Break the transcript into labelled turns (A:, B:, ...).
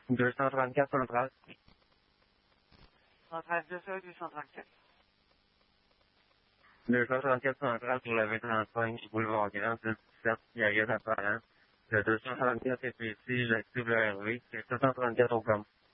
A: 234 centrale.
B: 132 sur 234.
A: 234 centrale pour le V35, boulevard Grand, 17, Yaris apparent. Le 234 est ici, j'active le RV, c'est 734 au com.